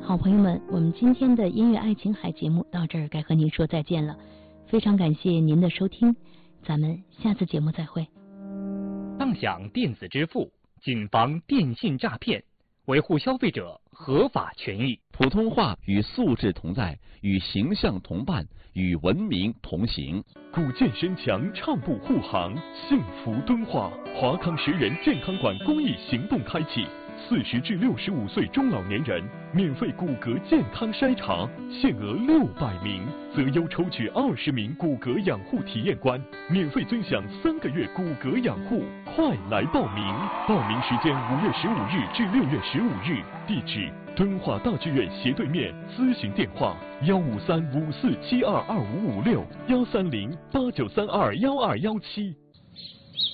好朋友们，我们今天的音乐爱琴海节目到这儿该和您说再见了，非常感谢您的收听，咱们下次节目再会。 当享电子支付，谨防电信诈骗，维护消费者合法权益。 普通话与素质同在，与形象同伴，与文明同行。 古建身强，畅步护航，幸福敦化。华康10人健康馆公益行动开启，40至65岁中老年人免费骨骼健康筛查，限额600名，择优抽取20名骨骼养护体验官，免费尊享3个月骨骼养护。快来报名！报名时间5月15日至6月15日，地址敦化大剧院斜对面，咨询电话15354722556，13089321217。